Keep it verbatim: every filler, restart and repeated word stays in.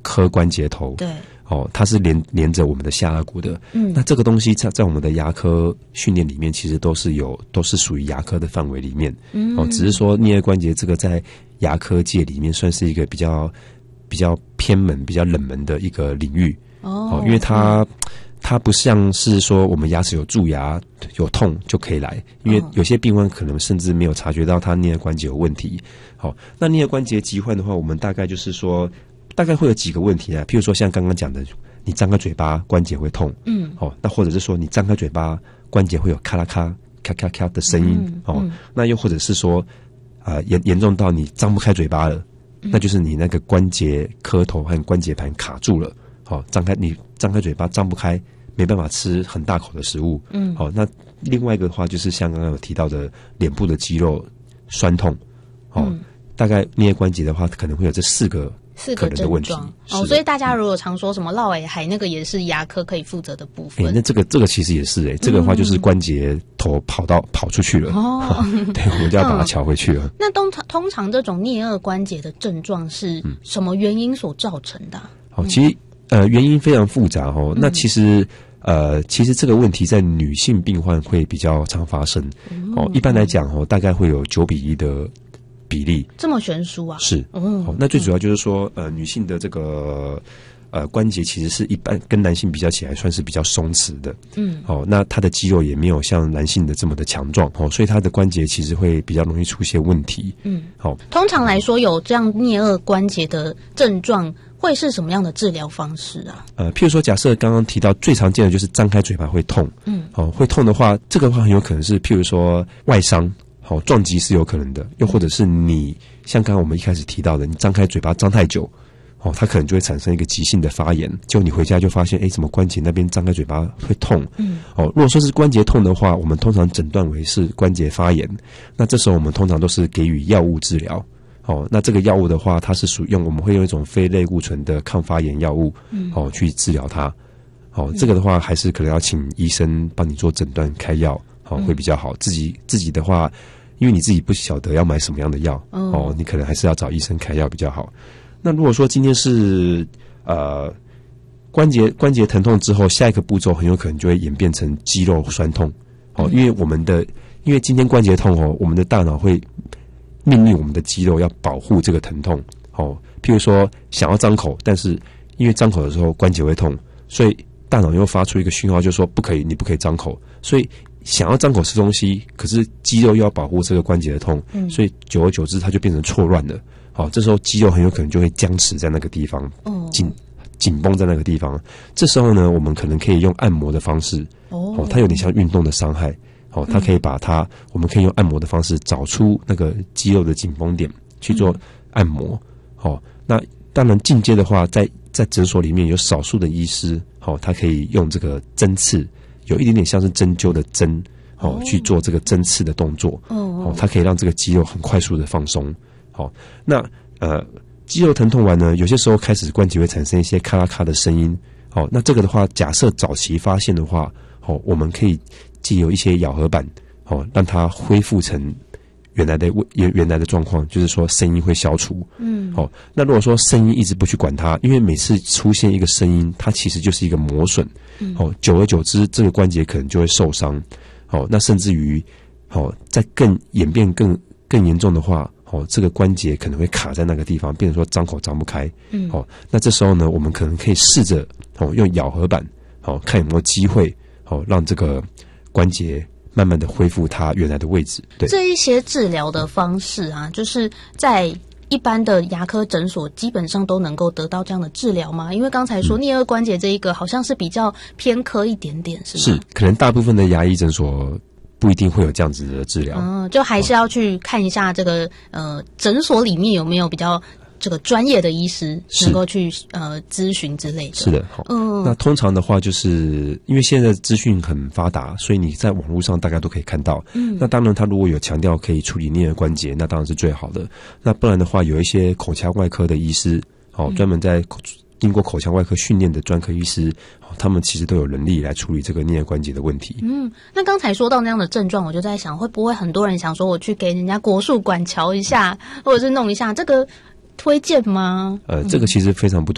髁关节头， 对， 哦，它是连连着我们的下颌骨的。嗯，那这个东西在在我们的牙科训练里面，其实都是有都是属于牙科的范围里面。嗯，哦，只是说颞颌关节这个在牙科界里面算是一个比较比较偏门、比较冷门的一个领域。哦，哦因为它。嗯它不像是说我们牙齿有蛀牙有痛就可以来，因为有些病患可能甚至没有察觉到他颞颌关节有问题。好，那颞颌关节疾患的话，我们大概就是说，大概会有几个问题啊，譬如说像刚刚讲的，你张开嘴巴关节会痛，嗯，好，那或者是说你张开嘴巴关节会有咔啦咔咔咔咔的声音，嗯、哦，嗯、那又或者是说，呃，严严重到你张不开嘴巴了，嗯、那就是你那个关节磕头和关节盘卡住了。好，张开你张开嘴巴张不开，没办法吃很大口的食物。嗯，好，那另外一个的话就是像刚刚有提到的脸部的肌肉酸痛。好、嗯，大概颞颌关节的话，可能会有这四个四个症状。哦，所以大家如果常说什么落尾海，那个也是牙科可以负责的部分。 欸、那这个这个其实也是哎、欸，这个的话就是关节头跑到跑出去了。哦，对，我们就要把它调回去了。嗯、 那通常通常这种颞颌关节的症状是什么原因所造成的、啊？ 好、嗯，其实。呃，原因非常复杂哦。那其实，呃，其实这个问题在女性病患会比较常发生。嗯、哦，一般来讲哦，大概会有九比一的比例。 这么悬殊啊？ 是。哦，哦那最主要就是说，呃，女性的这个呃关节其实是一般跟男性比较起来算是比较松弛的。嗯。哦，那她的肌肉也没有像男性的这么的强壮哦，所以她的关节其实会比较容易出现问题。嗯。好、哦， 通常来说，有这样颞颌关节的症状。会是什么样的治疗方式啊？ 呃，譬如说，假设刚刚提到最常见的就是张开嘴巴会痛，嗯，哦，会痛的话，这个的话很有可能是譬如说外伤，好、哦、撞击是有可能的，又或者是你像刚刚我们一开始提到的，你张开嘴巴张太久，哦，它可能就会产生一个急性的发炎，就你回家就发现，哎，怎么关节那边张开嘴巴会痛？嗯，哦，如果说是关节痛的话，我们通常诊断为是关节发炎，那这时候我们通常都是给予药物治疗。哦，那这个药物的话，它是属用我们会用一种非类固醇的抗发炎药物，嗯，哦，去治疗它。哦，这个的话还是可能要请医生帮你做诊断开药，哦，会比较好。自己自己的话，因为你自己不晓得要买什么样的药，嗯、哦，你可能还是要找医生开药比较好。那如果说今天是呃关节关节疼痛之后，下一个步骤很有可能就会演变成肌肉酸痛。哦，因为我们的因为今天关节痛哦，我们的大脑会命令我们的肌肉要保护这个疼痛，哦，譬如说想要张口，但是因为张口的时候关节会痛，所以大脑又发出一个讯号，就是说不可以，你不可以张口。所以想要张口吃东西，可是肌肉又要保护这个关节的痛，嗯、所以久而久之它就变成错乱了。好、哦，这时候肌肉很有可能就会僵持在那个地方，紧紧绷在那个地方。这时候呢，我们可能可以用按摩的方式，哦，它有点像运动的伤害。哦，它可以把它，嗯、我们可以用按摩的方式找出那个肌肉的紧绷点去做按摩。好、哦，那当然进阶的话，在在诊所里面有少数的医师，好、哦，他可以用这个针刺，有一点点像是针灸的针，好、哦，去做这个针刺的动作。哦，哦，它可以让这个肌肉很快速的放松。好、哦，那呃，肌肉疼痛完呢，有些时候开始关节会产生一些咔啦咔的声音。好、哦，那这个的话，假设早期发现的话，好、哦，我们可以藉由一些咬合板，哦，让它恢复成原来的原原来的状况，就是说声音会消除。嗯，好、哦，那如果说声音一直不去管它，因为每次出现一个声音，它其实就是一个磨损。嗯，哦，久而久之，这个关节可能就会受伤。哦，那甚至于，哦，在更演变更更严重的话，哦，这个关节可能会卡在那个地方，变成说张口张不开。嗯，哦，那这时候呢，我们可能可以试着哦用咬合板，哦，看有没有机会，哦，让这个关节慢慢的恢复它原来的位置。对， 这一些治疗的方式啊，就是在一般的牙科诊所基本上都能够得到这样的治疗吗？因为刚才说颞颌关节这一个好像是比较偏科一点点，是吗？ 是，可能大部分的牙医诊所不一定会有这样子的治疗。 嗯，就还是要去看一下这个呃诊所里面有没有比较这个专业的医师能够去呃咨询之类的。 是的，嗯，那通常的话，就是因为现在资讯很发达，所以你在网络上大家都可以看到。嗯，那当然，他如果有强调可以处理颞颌关节，那当然是最好的。那不然的话，有一些口腔外科的医师，哦，专门在经过口腔外科训练的专科医师，他们其实都有能力来处理这个颞颌关节的问题。 嗯，那刚才说到那样的症状，我就在想，会不会很多人想说，我去给人家国术馆瞧一下，或者是弄一下这个？推荐吗？ 呃，这个其实非常不